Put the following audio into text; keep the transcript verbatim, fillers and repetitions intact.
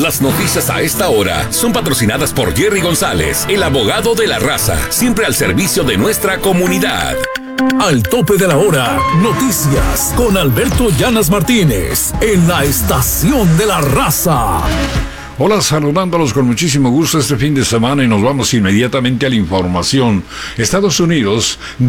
las noticias a esta hora son patrocinadas por Jerry González, el abogado de la raza, siempre al servicio de nuestra comunidad. Al tope de la hora, noticias con Alberto Llanas Martínez en la Estación de la Raza. Hola, saludándolos con muchísimo gusto este fin de semana y nos vamos inmediatamente a la información. Estados Unidos